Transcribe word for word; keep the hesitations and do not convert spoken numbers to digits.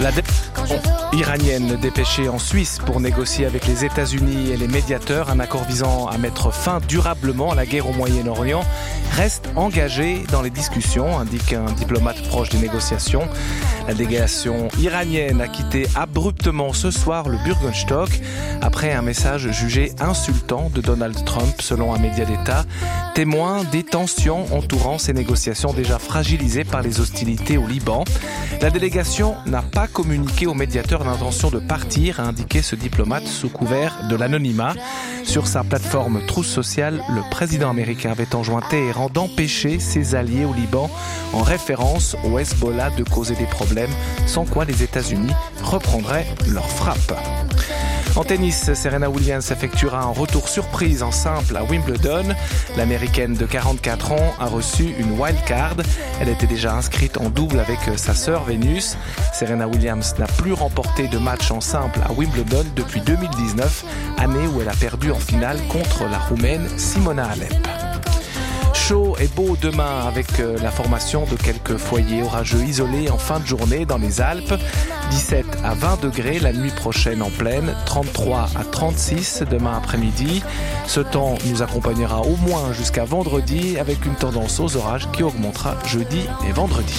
La délégation iranienne dépêchée en Suisse pour négocier avec les États-Unis et les médiateurs un accord visant à mettre fin durablement à la guerre au Moyen-Orient reste engagée dans les discussions, indique un diplomate proche des négociations. La délégation iranienne a quitté abruptement ce soir le Bürgerstock après un message jugé insultant de Donald Trump selon un média d'État, témoin des tensions entourant ces négociations déjà fragilisées par les hostilités au Liban. La délégation n'a pas communiqué aux médiateurs l'intention de partir, a indiqué ce diplomate sous couvert de l'anonymat. Sur sa plateforme Truth Social, le président américain avait enjoint Téhéran d'empêcher ses alliés au Liban en référence au Hezbollah de causer des problèmes, sans quoi les États-Unis reprendraient leur frappe. En tennis, Serena Williams effectuera un retour surprise en simple à Wimbledon. L'américaine de quarante-quatre ans a reçu une wildcard. Elle était déjà inscrite en double avec sa sœur Vénus. Serena Williams n'a plus remporté de match en simple à Wimbledon depuis deux mille dix-neuf, année où elle a perdu en finale contre la Roumaine Simona Halep. Chaud et beau demain avec la formation de quelques foyers orageux isolés en fin de journée dans les Alpes. dix-sept à vingt degrés la nuit prochaine en plaine, trente-trois à trente-six demain après-midi. Ce temps nous accompagnera au moins jusqu'à vendredi avec une tendance aux orages qui augmentera jeudi et vendredi.